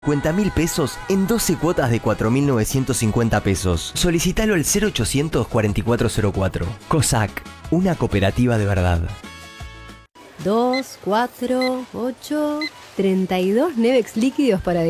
50.000 pesos en 12 cuotas de 4.950 pesos. Solicitalo al 0800 4404. COSAC, una cooperativa de verdad. 2, 4, 8, 32 Nevex líquidos para